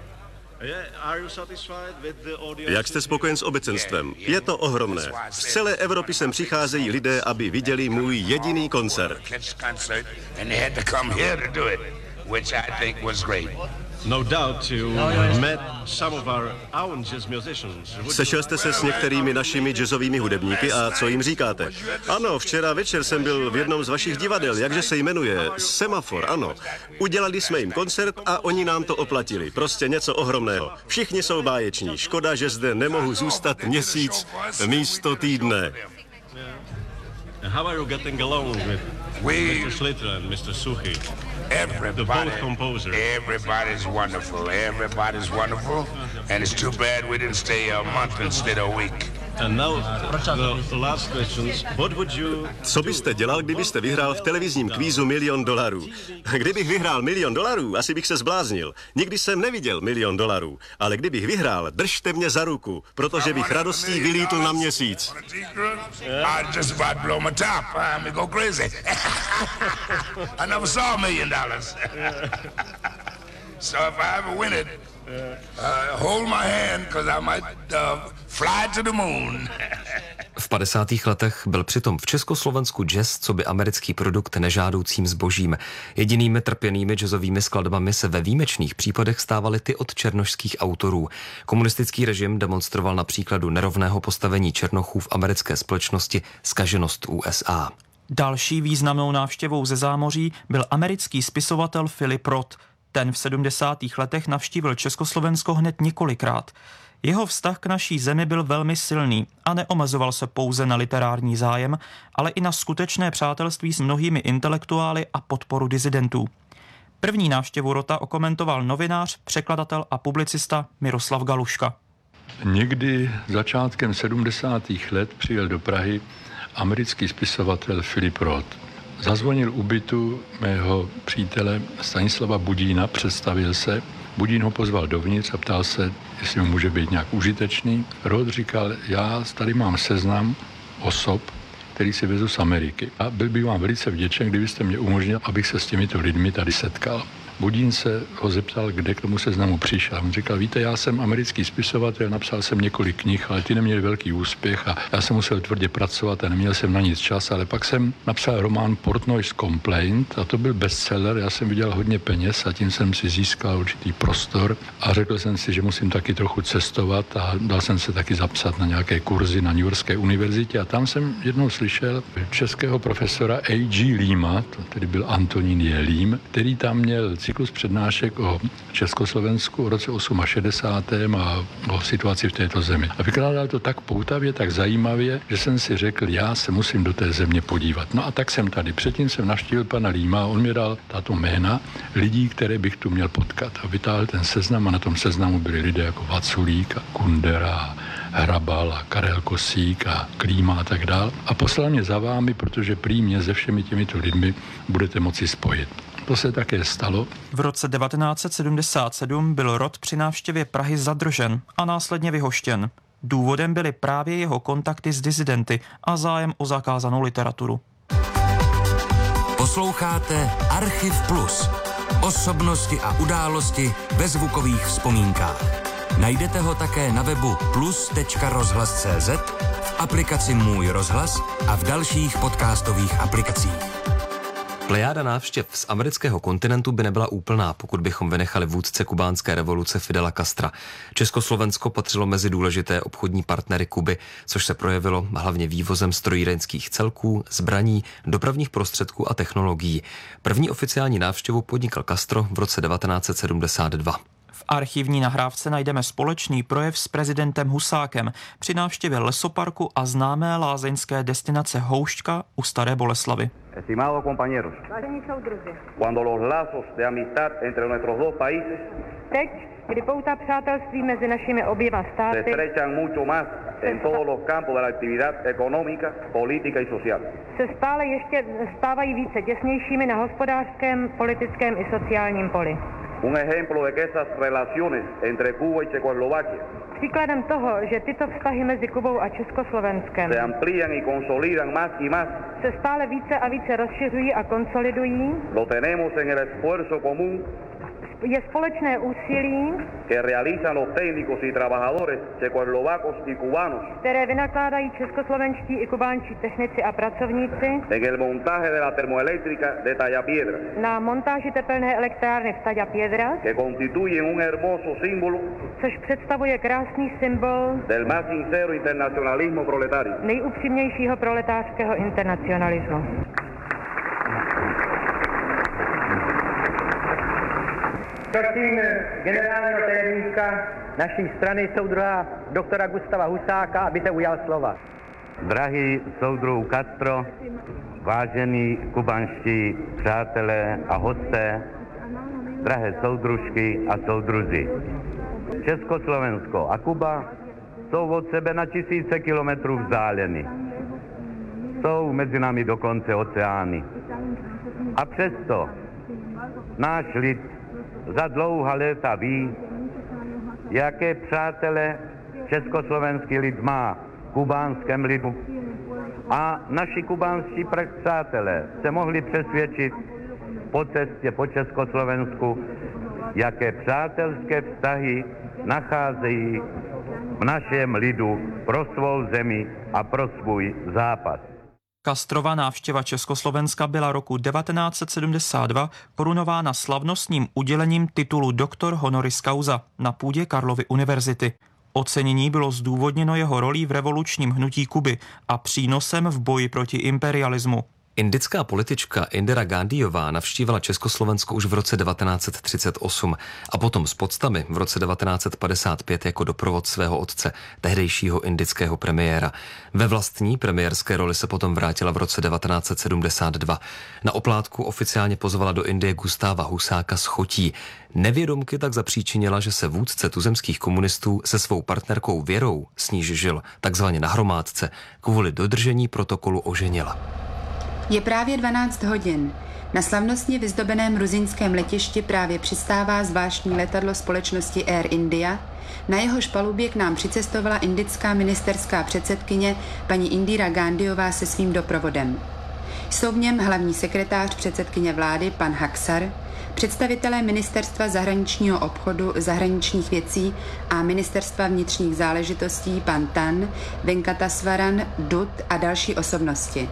Jak jste spokojen s obecenstvem? Je to ohromné. Z celé Evropy sem přicházejí lidé, aby viděli můj jediný koncert. No doubt you met some of our own jazz musicians. Sešel jste se s některými našimi jazzovými hudebníky a co jim říkáte? Ano, včera večer jsem byl v jednom z vašich divadel, jakže se jmenuje Semafor, ano. Udělali jsme jim koncert a oni nám to oplatili. Prostě něco ohromného. Všichni jsou báječní. Škoda, že zde nemohu zůstat měsíc místo týdne. How are you getting along with mister Schlitter and mister Suchy?
Everybody,
the both composers.
Everybody's wonderful. Everybody's wonderful. And it's too bad we didn't stay a month instead of a week.
And now the last questions. What would you... Co byste dělal, kdybyste vyhrál v televizním kvízu milion dolarů? Kdybych vyhrál milion dolarů, asi bych se zbláznil. Nikdy jsem neviděl milion dolarů, ale kdybych vyhrál, držte mě za ruku, protože bych radostí vylítl na měsíc.
I just about blow my top. I'm go crazy. I never saw a million dollars. So if I ever win it, uh, hold my hand, because I might uh, fly to the moon.
V padesátých letech byl přitom v Československu jazz coby americký produkt nežádoucím zbožím. Jedinými trpěnými jazzovými skladbami se ve výjimečných případech stávaly ty od černošských autorů. Komunistický režim demonstroval na příkladu nerovného postavení černochů v americké společnosti zkaženost U S A.
Další významnou návštěvou ze zámoří byl americký spisovatel Philip Roth. Ten v sedmdesátých letech navštívil Československo hned několikrát. Jeho vztah k naší zemi byl velmi silný a neomezoval se pouze na literární zájem, ale i na skutečné přátelství s mnohými intelektuály a podporu disidentů. První návštěvu Rota okomentoval novinář, překladatel a publicista Miroslav Galuška.
Někdy začátkem sedmdesátých let přijel do Prahy americký spisovatel Philip Roth. Zazvonil u bytu mého přítele Stanislava Budína, představil se. Budín ho pozval dovnitř a ptal se, jestli mu může být nějak užitečný. Roth říkal, já tady mám seznam osob, který si vezu z Ameriky. A byl bych vám velice vděčen, kdybyste mě umožnil, abych se s těmito lidmi tady setkal. Budín se ho zeptal, kde k tomu seznamu přišel. On říkal, víte, já jsem americký spisovatel, napsal jsem několik knih, ale ty neměly velký úspěch a já jsem musel tvrdě pracovat a neměl jsem na nic čas, ale pak jsem napsal román Portnoy's Complaint a to byl bestseller, já jsem viděl hodně peněz a tím jsem si získal určitý prostor a řekl jsem si, že musím taky trochu cestovat a dal jsem se taky zapsat na nějaké kurzy na New Yorkské univerzitě a tam jsem jednou slyšel českého profesora A G Lima, to tedy byl Antonín J. Lím, který tam měl cyklus přednášek o Československu o roce šedesátém osmém a o situaci v této zemi. A vykládal to tak poutavě, tak zajímavě, že jsem si řekl, já se musím do té země podívat. No a tak jsem tady. Předtím jsem navštívil pana Líma a on mi dal tato jména lidí, které bych tu měl potkat. A vytáhl ten seznam a na tom seznamu byli lidé jako Vaculík a Kundera, Hrabal a Karel Kosík a Klíma a tak dál. A poslal mě za vámi, protože prý mě se všemi těmito lidmi budete moci spojit. To se také stalo.
V roce devatenáct set sedmdesát sedm byl Roth při návštěvě Prahy zadržen a následně vyhoštěn. Důvodem byly právě jeho kontakty s disidenty a zájem o zakázanou literaturu.
Posloucháte Archiv Plus. Osobnosti a události ve zvukových vzpomínkách. Najdete ho také na webu plus tečka rozhlas tečka cé zet, v aplikaci Můj rozhlas a v dalších podcastových aplikacích.
Plejáda návštěv z amerického kontinentu by nebyla úplná, pokud bychom vynechali vůdce kubánské revoluce Fidela Castra. Československo patřilo mezi důležité obchodní partnery Kuby, což se projevilo hlavně vývozem strojírenských celků, zbraní, dopravních prostředků a technologií. První oficiální návštěvu podnikl Castro v roce devatenáct set sedmdesát dva.
V archivní nahrávce najdeme společný projev s prezidentem Husákem při návštěvě lesoparku a známé lázeňské destinace Houšťka u Staré Boleslavi.
Estimados compañeros, cuando los lazos de amistad entre nuestros dos países kdy pouta přátelství mezi našimi oběma státy se stále ještě stávají více těsnějšími na hospodářském, politickém i sociálním poli.
Un ejemplo de que esas relaciones entre Cuba y Checoslovaquia
Příkladem toho, že tyto vztahy mezi Kubou a Československem
se amplían y consolidan más y más,
se stále více a více rozšiřují a konsolidují,
lo tenemos en el esfuerzo común
je společné úsilí,
que realizan los técnicos y trabajadores checoslovacos y cubanos,
které vynakládají českoslovenští i kubánští technici a pracovníci
en el montaje de la termoeléctrica de Tallapiedra,
na montáži tepelné elektrárny v Tallapiedras,
que constituyen un hermoso símbolo,
což představuje krásný symbol
del más sincero internacionalismo proletario,
nejupřímnějšího proletářského internacionalismu.
Prosím generálního tajemníka naší strany soudruha doktora Gustava Husáka, aby se ujal slova.
Drahý soudruh Castro, vážení kubanští přátelé a hosté, drahé soudružky a soudruzi. Československo a Kuba jsou od sebe na tisíce kilometrů vzdáleny. Jsou mezi námi dokonce oceány. A přesto náš lid za dlouhá léta ví, jaké přátele československý lid má kubánském lidu. A naši kubánští přátelé se mohli přesvědčit po cestě po Československu, jaké přátelské vztahy nacházejí v našem lidu pro svou zemi a pro svůj západ.
Castrova návštěva Československa byla roku devatenáct set sedmdesát dva korunována slavnostním udělením titulu doktor honoris causa na půdě Karlovy univerzity. Ocenění bylo zdůvodněno jeho rolí v revolučním hnutí Kuby a přínosem v boji proti imperialismu.
Indická politička Indira Gandhiová navštívila Československo už v roce devatenáct set třicet osm a potom s poctami v roce devatenáct set padesát pět jako doprovod svého otce, tehdejšího indického premiéra. Ve vlastní premiérské roli se potom vrátila v roce devatenáct set sedmdesát dva. Na oplátku oficiálně pozvala do Indie Gustáva Husáka z Chotí. Nevědomky tak zapříčinila, že se vůdce tuzemských komunistů se svou partnerkou Věrou, s níž žil takzvaně na hromádce, kvůli dodržení protokolu oženila.
Je právě dvanáct hodin. Na slavnostně vyzdobeném gruzínském letišti právě přistává zvláštní letadlo společnosti Air India. Na jehož palubě k nám přicestovala indická ministerská předsedkyně paní Indira Gandhiová se svým doprovodem. Jsou v něm hlavní sekretář předsedkyně vlády pan Haksar, představitelé ministerstva zahraničního obchodu, zahraničních věcí a ministerstva vnitřních záležitostí pan Tan, Venkatasvaran, Dut a další osobnosti.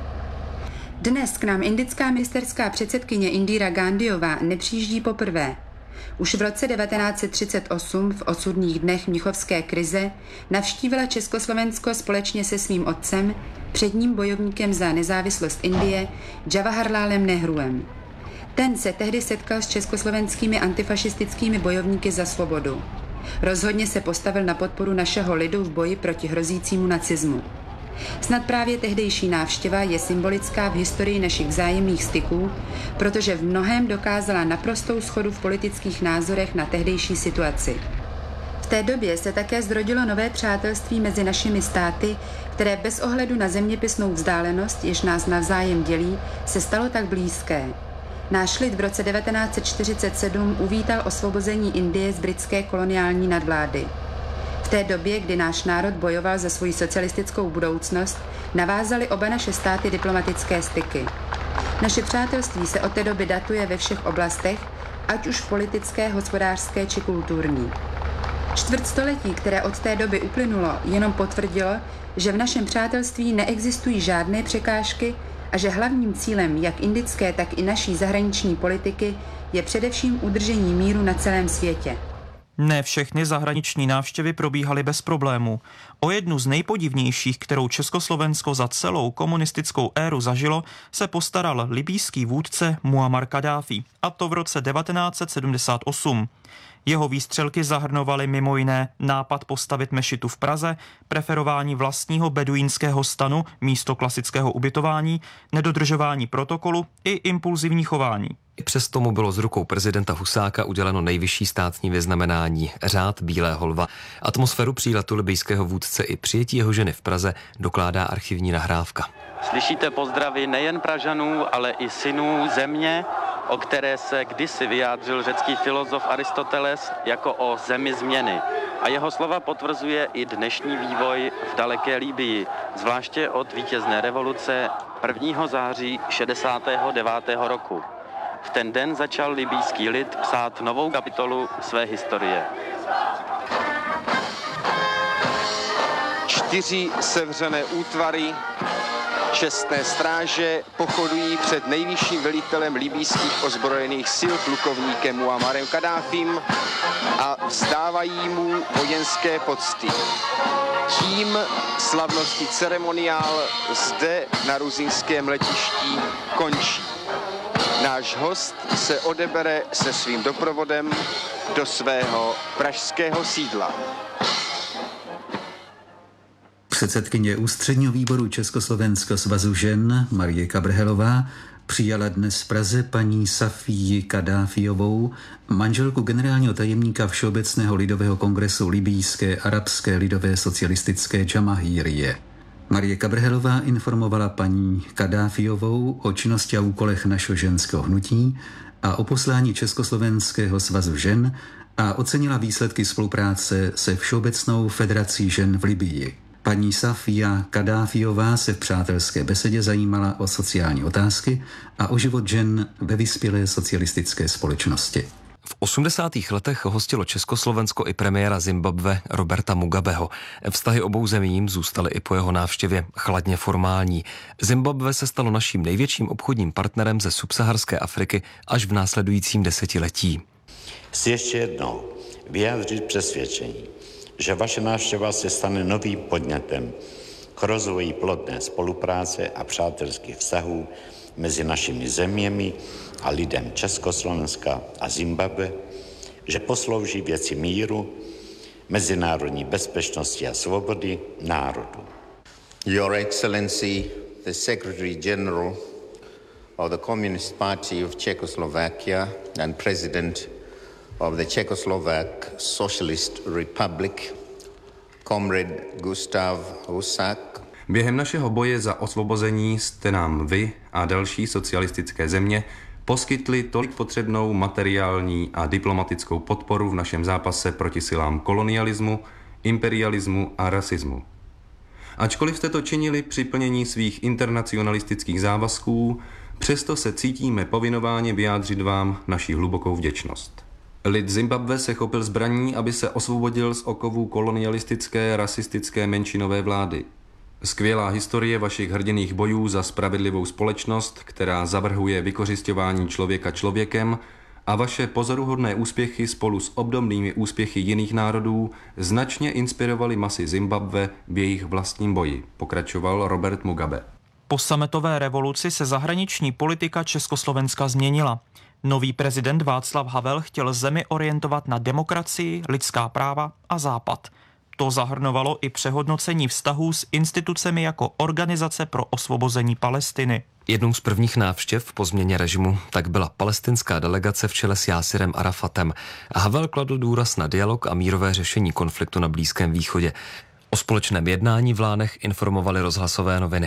Dnes k nám indická ministerská předsedkyně Indira Gandhiová nepřijíždí poprvé. Už v roce devatenáct set třicet osm v osudných dnech mnichovské krize navštívila Československo společně se svým otcem, předním bojovníkem za nezávislost Indie, Jawaharlalem Nehruem. Ten se tehdy setkal s československými antifašistickými bojovníky za svobodu. Rozhodně se postavil na podporu našeho lidu v boji proti hrozícímu nacismu. Snad právě tehdejší návštěva je symbolická v historii našich vzájemných styků, protože v mnohém dokázala naprostou shodu v politických názorech na tehdejší situaci. V té době se také zrodilo nové přátelství mezi našimi státy, které bez ohledu na zeměpisnou vzdálenost, jež nás navzájem dělí, se stalo tak blízké. Náš lid v roce devatenáct set čtyřicet sedm uvítal osvobození Indie z britské koloniální nadvlády. V té době, kdy náš národ bojoval za svou socialistickou budoucnost, navázaly oba naše státy diplomatické styky. Naše přátelství se od té doby datuje ve všech oblastech, ať už politické, hospodářské či kulturní. Čtvrtstoletí, které od té doby uplynulo, jenom potvrdilo, že v našem přátelství neexistují žádné překážky a že hlavním cílem jak indické, tak i naší zahraniční politiky je především udržení míru na celém světě.
Ne všechny zahraniční návštěvy probíhaly bez problémů. O jednu z nejpodivnějších, kterou Československo za celou komunistickou éru zažilo, se postaral libýský vůdce Muammar Kaddáfí, a to v roce devatenáct set sedmdesát osm. Jeho výstřelky zahrnovaly mimo jiné nápad postavit mešitu v Praze, preferování vlastního beduínského stanu místo klasického ubytování, nedodržování protokolu i impulzivní chování.
I přesto mu bylo z rukou prezidenta Husáka uděleno nejvyšší státní vyznamenání Řád bílého lva. Atmosféru příletu libyjského vůdce i přijetí jeho ženy v Praze dokládá archivní nahrávka.
Slyšíte pozdravy nejen Pražanů, ale i synů země, o které se kdysi vyjádřil řecký filozof Aristoteles jako o zemi změny. A jeho slova potvrzuje i dnešní vývoj v daleké Libyi, zvláště od vítězné revoluce prvního září šedesátého devátého roku. V ten den začal libýský lid psát novou kapitolu své historie.
Čtyři sevřené útvary čestné stráže pochodují před nejvyšším velitelem libýských ozbrojených sil plukovníkem Muammarem Kaddáfím a vzdávají mu vojenské pocty. Tím slavnostní ceremoniál zde na ruzinském letišti končí. Náš host se odebere se svým doprovodem do svého pražského sídla.
Předsedkyně ústředního výboru Československého svazu žen Marie Kabrhelová přijala dnes v Praze paní Safii Kaddáfiovou, manželku generálního tajemníka Všeobecného lidového kongresu libýské arabské lidové socialistické Džamahírie. Marie Kabrhelová informovala paní Kaddáfiovou o činnosti a úkolech našeho ženského hnutí a o poslání Československého svazu žen a ocenila výsledky spolupráce se Všeobecnou federací žen v Libyi. Paní Safia Kaddáfiová se v přátelské besedě zajímala o sociální otázky a o život žen ve vyspělé socialistické společnosti.
V osmdesátých letech hostilo Československo i premiéra Zimbabwe Roberta Mugabeho. Vztahy obou zemí jim zůstaly i po jeho návštěvě chladně formální. Zimbabwe se stalo naším největším obchodním partnerem ze subsaharské Afriky až v následujícím desetiletí.
Chci ještě jednou vyjádřit přesvědčení, že vaše návštěva se stane novým podnětem k rozvoji plodné spolupráce a přátelských vztahů mezi našimi zeměmi a lidem Československa a Zimbabwe, že poslouží věci míru, mezinárodní bezpečnosti a svobody národu.
Your Excellency, the Secretary General of the Communist Party of Czechoslovakia and President of the Czechoslovak Socialist Republic, Comrade Gustav Husák.
Během našeho boje za osvobození jste nám vy a další socialistické země poskytli tolik potřebnou materiální a diplomatickou podporu v našem zápase proti silám kolonialismu, imperialismu a rasismu. Ačkoliv jste to činili při plnění svých internacionalistických závazků, přesto se cítíme povinováni vyjádřit vám naši hlubokou vděčnost. Lid Zimbabwe se chopil zbraní, aby se osvobodil z okovů kolonialistické, rasistické menšinové vlády. Skvělá historie vašich hrdinných bojů za spravedlivou společnost, která zavrhuje vykořisťování člověka člověkem, a vaše pozoruhodné úspěchy spolu s obdobnými úspěchy jiných národů značně inspirovaly masy Zimbabwe v jejich vlastním boji, pokračoval Robert Mugabe.
Po sametové revoluci se zahraniční politika Československa změnila. Nový prezident Václav Havel chtěl zemi orientovat na demokracii, lidská práva a Západ. To zahrnovalo i přehodnocení vztahů s institucemi jako Organizace pro osvobození Palestiny.
Jednou z prvních návštěv po změně režimu tak byla palestinská delegace v čele s Jásirem Arafatem a Havel kladl důraz na dialog a mírové řešení konfliktu na Blízkém východě. O společném jednání v Lánech informovali rozhlasové noviny.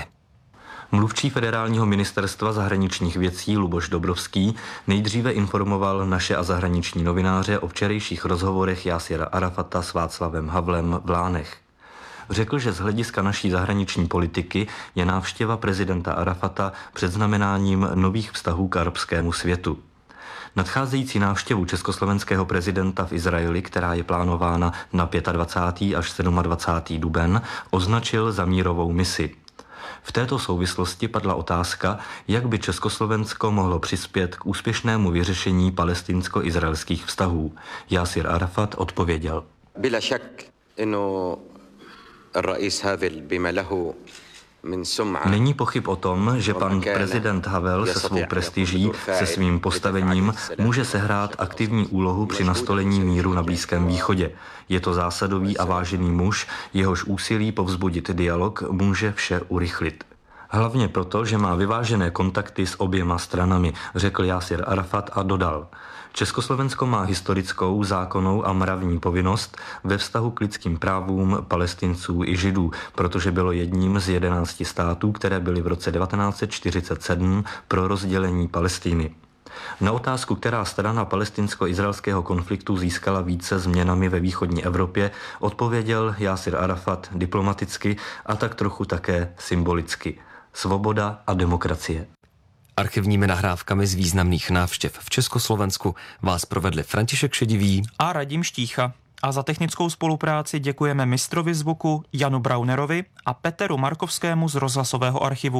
Mluvčí federálního ministerstva zahraničních věcí Luboš Dobrovský nejdříve informoval naše a zahraniční novináře o včerejších rozhovorech Jásira Arafata s Václavem Havlem v Lánech. Řekl, že z hlediska naší zahraniční politiky je návštěva prezidenta Arafata předznamenáním nových vztahů k arabskému světu. Nadcházející návštěvu československého prezidenta v Izraeli, která je plánována na dvacátého pátého až dvacátého sedmého duben, označil za mírovou misi. V této souvislosti padla otázka, jak by Československo mohlo přispět k úspěšnému vyřešení palestinsko-izraelských vztahů. Jásir Arafat odpověděl.
Bila šak, ino الرئيس هافل بما له
Není pochyb o tom, že pan prezident Havel se svou prestiží, se svým postavením může sehrát aktivní úlohu při nastolení míru na Blízkém východě. Je to zásadový a vážený muž, jehož úsilí povzbudit dialog může vše urychlit. Hlavně proto, že má vyvážené kontakty s oběma stranami, řekl Jásir Arafat a dodal: Československo má historickou, zákonnou a mravní povinnost ve vztahu k lidským právům Palestinců i Židů, protože bylo jedním z jedenácti států, které byly v roce devatenáct set čtyřicet sedm pro rozdělení Palestiny. Na otázku, která strana palestinsko-izraelského konfliktu získala více změnami ve východní Evropě, odpověděl Jásir Arafat diplomaticky a tak trochu také symbolicky. Svoboda a demokracie.
Archivními nahrávkami z významných návštěv v Československu vás provedli František Šedivý
a Radim Štícha. A za technickou spolupráci děkujeme mistrovi zvuku Janu Braunerovi a Peteru Markovskému z rozhlasového archivu.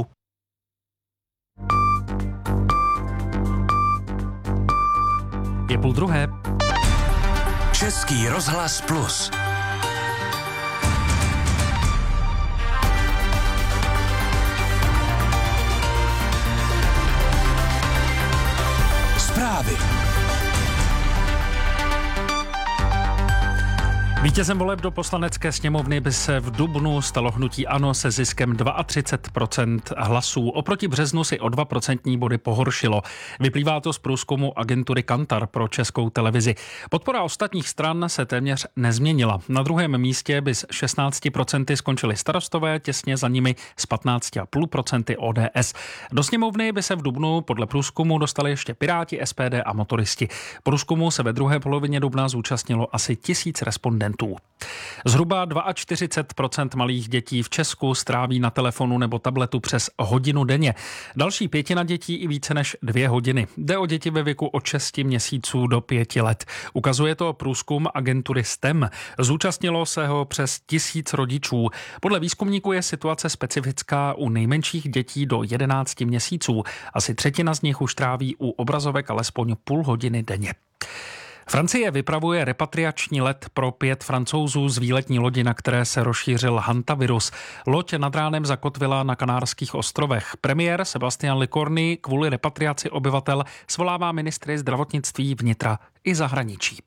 Je půl druhé.
Český rozhlas plus. Zprávy.
Vítězem voleb do poslanecké sněmovny by se v dubnu stalo hnutí ANO se ziskem třicet dva procent hlasů. Oproti březnu si o dva procentní body pohoršilo. Vyplývá to z průzkumu agentury Kantar pro Českou televizi. Podpora ostatních stran se téměř nezměnila. Na druhém místě by s šestnáct procent skončili Starostové, těsně za nimi s patnáct celá pět procenta O D S. Do sněmovny by se v dubnu podle průzkumu dostali ještě Piráti, S P D a motoristi. Průzkumu se ve druhé polovině dubna zúčastnilo asi tisíc respondentů. Zhruba čtyřicet dva procent malých dětí v Česku stráví na telefonu nebo tabletu přes hodinu denně. Další pětina dětí i více než dvě hodiny. Jde o děti ve věku od šesti měsíců do pěti let. Ukazuje to průzkum agentury S T E M. Zúčastnilo se ho přes tisíc rodičů. Podle výzkumníků je situace specifická u nejmenších dětí do jedenácti měsíců. Asi třetina z nich už tráví u obrazovek alespoň půl hodiny denně. Francie vypravuje repatriační let pro pět Francouzů z výletní lodi, na které se rozšířil hantavirus. Loď nad ránem zakotvila na Kanárských ostrovech. Premiér Sébastien Lecornu kvůli repatriaci obyvatel svolává ministry zdravotnictví, vnitra i zahraničí.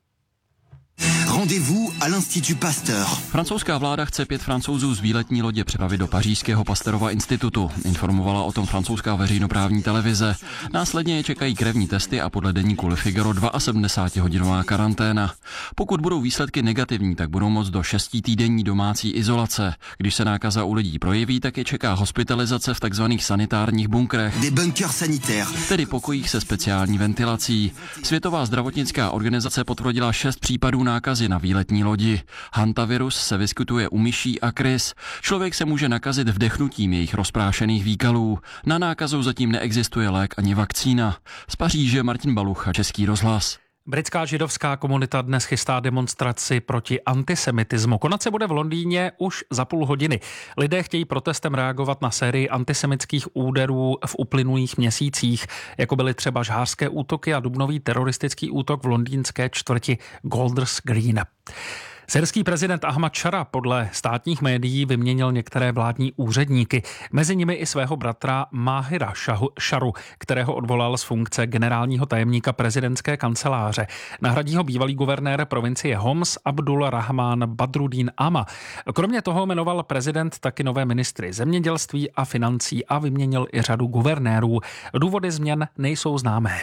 Rendez-vous à l'Institut Pasteur.
Francouzská vláda chce pět Francouzů z výletní lodě přepravit do pařížského Pasteurova institutu. Informovala o tom francouzská veřejnoprávní televize. Následně je čekají krevní testy a podle deníku Le Figaro sedmdesátihodinová karanténa. Pokud budou výsledky negativní, tak budou moct do šestitýdenní domácí izolace. Když se nákaza u lidí projeví, tak je čeká hospitalizace v takzvaných sanitárních bunkrech.
Des bunkers sanitaires.
Tedy pokojích se speciální ventilací. Světová zdravotnická organizace potvrdila šest případů nákazy na výletní lodi. Hantavirus se vyskytuje u myší a krys. Člověk se může nakazit vdechnutím jejich rozprášených výkalů. Na nákazu zatím neexistuje lék ani vakcína. Z Paříže Martin Balucha, Český rozhlas.
Britská židovská komunita dnes chystá demonstraci proti antisemitismu. Konat se bude v Londýně už za půl hodiny. Lidé chtějí protestem reagovat na sérii antisemitských úderů v uplynulých měsících, jako byly třeba žhářské útoky a dubnový teroristický útok v londýnské čtvrti Golders Green. Syrský prezident Ahmad Šara podle státních médií vyměnil některé vládní úředníky, mezi nimi i svého bratra Máhira Šaru, kterého odvolal z funkce generálního tajemníka prezidentské kanceláře. Nahradí ho bývalý guvernér provincie Homs Abdul Rahman Badruddin Ama. Kromě toho jmenoval prezident taky nové ministry zemědělství a financí a vyměnil i řadu guvernérů. Důvody změn nejsou známé.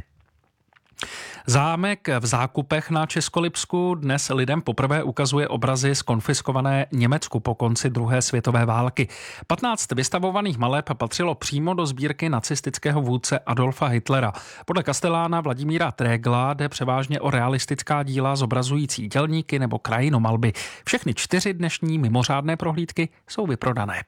Zámek v Zákupech na Českolipsku dnes lidem poprvé ukazuje obrazy z konfiskované Německu po konci druhé světové války. patnáct vystavovaných maleb patřilo přímo do sbírky nacistického vůdce Adolfa Hitlera. Podle kastelána Vladimíra Trégla jde převážně o realistická díla zobrazující dělníky nebo krajinomalby. Všechny čtyři dnešní mimořádné prohlídky jsou vyprodané.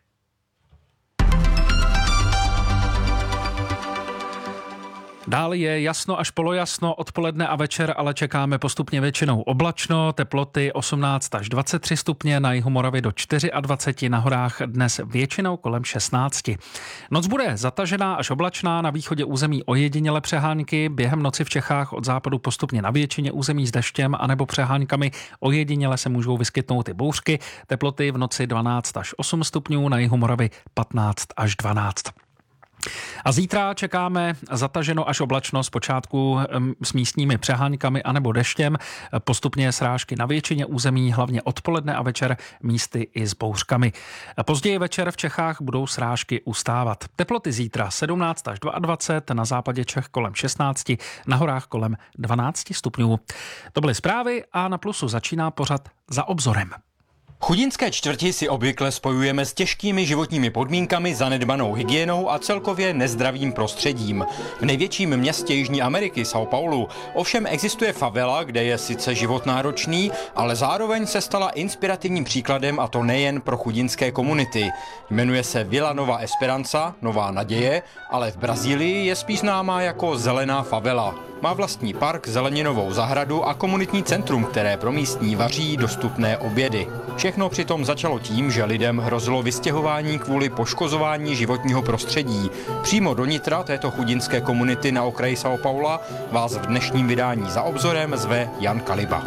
Dále je jasno až polojasno, odpoledne a večer, ale čekáme postupně většinou oblačno, teploty osmnáct až dvacet tři stupně, na jihu Moravy do dvacet čtyři, na horách dnes většinou kolem šestnáct. Noc bude zatažená až oblačná, na východě území ojediněle přehánky, během noci v Čechách od západu postupně na většině území s deštěm anebo přehánkami, ojediněle se můžou vyskytnout i bouřky, teploty v noci dvanáct až osm stupňů, na jihu Moravy patnáct až dvanáct. A zítra čekáme zataženo až oblačno, zpočátku s místními přeháňkami anebo deštěm, postupně srážky na většině území, hlavně odpoledne a večer místy i s bouřkami. Později večer v Čechách budou srážky ustávat. Teploty zítra sedmnáct až dvacet dva, na západě Čech kolem šestnáct, na horách kolem dvanáct stupňů. To byly zprávy a na Plusu začíná pořad Za obzorem.
Chudinské čtvrti si obvykle spojujeme s těžkými životními podmínkami, zanedbanou hygienou a celkově nezdravým prostředím. V největším městě Jižní Ameriky, São Paulo, ovšem existuje favela, kde je sice život náročný, ale zároveň se stala inspirativním příkladem, a to nejen pro chudinské komunity. Jmenuje se Vila Nova Esperança, Nová naděje, ale v Brazílii je spíš známá jako Zelená favela. Má vlastní park, zeleninovou zahradu a komunitní centrum, které pro místní vaří dostupné obědy. Všechno přitom začalo tím, že lidem hrozilo vystěhování kvůli poškozování životního prostředí. Přímo do nitra této chudinské komunity na okraji São Paula vás v dnešním vydání Za obzorem zve Jan Kaliba.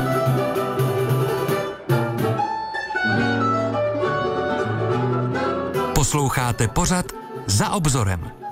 Posloucháte pořad Za obzorem.